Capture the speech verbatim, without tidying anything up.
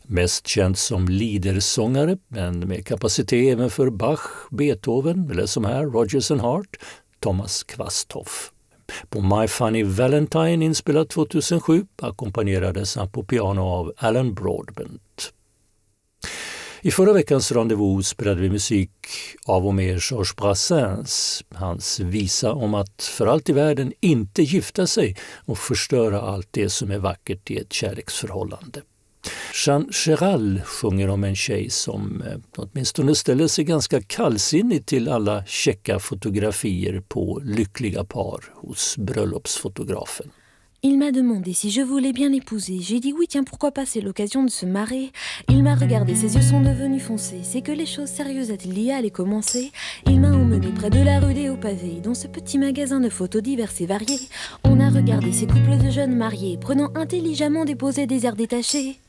Mest känd som liedersångare, men med kapacitet även för Bach, Beethoven eller som här Rodgers and Hart, Thomas Quasthoff. På My Funny Valentine inspelad tjugohundrasju ackompanjerades han på piano av Alan Broadbent. I förra veckans rendezvous spelade vi musik av och med Georges Brassens, hans visa om att för allt i världen inte gifta sig och förstöra allt det som är vackert i ett kärleksförhållande. Jean Gérald sjunger om en tjej som eh, åtminstone ställer sig ganska kallsinnig till alla checka fotografier på lyckliga par hos bröllopsfotografen. Il m'a demandé si je voulais bien l'épouser. J'ai dit oui, tiens, pourquoi pas, c'est l'occasion de se marrer. Il m'a regardé, ses yeux sont devenus foncés. C'est que les choses sérieuses a-t-il dit allaient commencer. Il m'a emmené près de la rue des Hauts-Pavés, dans ce petit magasin de photos diverses et variées. On a regardé ces couples de jeunes mariés, prenant intelligemment des poses et des airs détachés.